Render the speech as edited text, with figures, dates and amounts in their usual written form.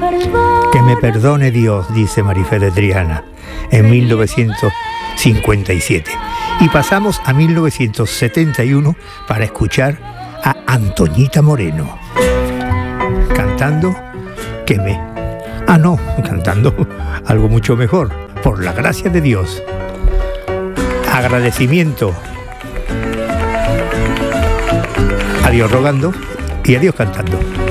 Que me perdone Dios, dice Marifé de Triana, en 1957. Y pasamos a 1971 para escuchar a Antoñita Moreno cantando cantando algo mucho mejor, Por la gracia de Dios. Agradecimiento. A Dios rogando y a Dios cantando.